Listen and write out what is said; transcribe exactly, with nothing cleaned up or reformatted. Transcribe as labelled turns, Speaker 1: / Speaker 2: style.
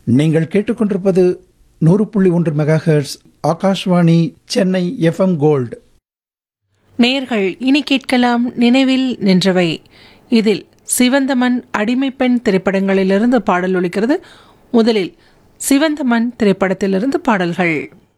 Speaker 1: நீங்கள் கேட்டுக்கொண்டிருப்பது நூறு புள்ளி ஒன்று mega hertz Akashvani Chennai FM gold.
Speaker 2: நேயர்கள் இனி கேட்கலாம் நினைவில் நின்றவை. இதில் சிவந்தமன், அடிமைப்பெண் திரைப்படங்களிலிருந்து பாடல் ஒலிக்கிறது. முதலில் சிவந்தமன் திரைப்படத்திலிருந்து பாடல்கள்.